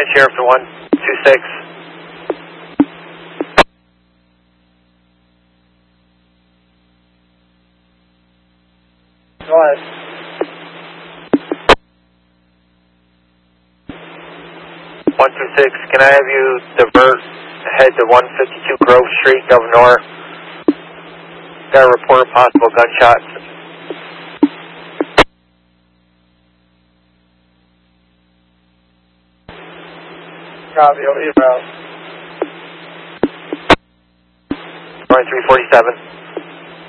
Sheriff to 126. Go ahead. 126, can I have you divert, head to 152 Grove Street, Governor? Got a report of possible gunshots. Copy, over your route. 2347.